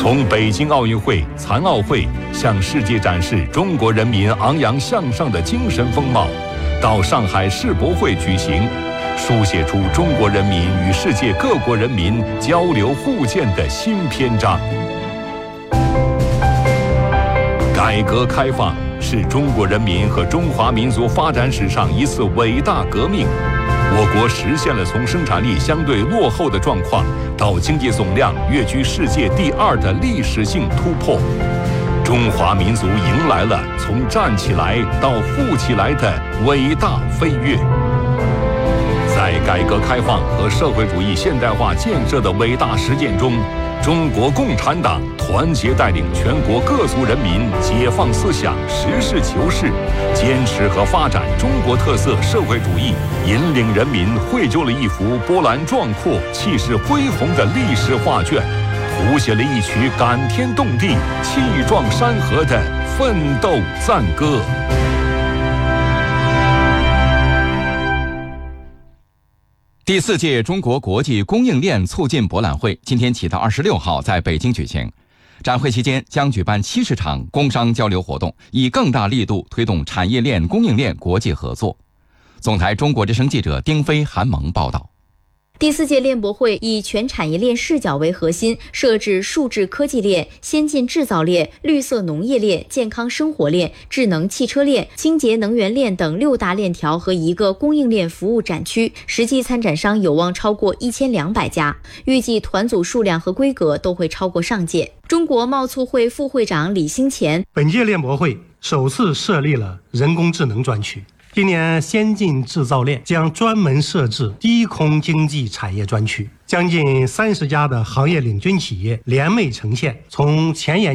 从北京奥运会、残奥会向世界展示中国人民昂扬向上的精神风貌，到上海世博会举行，书写出中国人民与世界各国人民交流互鉴的新篇章。改革开放是中国人民和中华民族发展史上一次伟大革命。我国实现了从生产力相对落后的状况到经济总量跃居世界第2的历史性突破。中华民族迎来了从站起来到富起来的伟大飞跃。在改革开放和社会主义现代化建设的伟大实践中，中国共产党团结带领全国各族人民解放思想，实事求是，坚持和发展中国特色社会主义，引领人民绘就了一幅波澜壮阔、气势恢宏的历史画卷，谱写了一曲感天动地、气壮山河的奋斗赞歌。 第4届中国国际供应链促进博览会今天起到26号在北京举行。展会期间将举办70场工商交流活动，以更大力度推动产业链、供应链国际合作。总台中国之声记者丁飞、韩萌报道。 第4届链博会以全产业链视角为核心，设置数字科技链、先进制造链、绿色农业链、健康生活链、智能汽车链、清洁能源链等6大链条和1个供应链服务展区，实际参展商有望超过1200家，预计团组数量和规格都会超过上届。中国贸促会副会长李兴前， 本届链博会首次设立了人工智能专区。今年先进制造链将专门设置低空经济产业专区，将近30家的行业领军企业联袂呈现，从前沿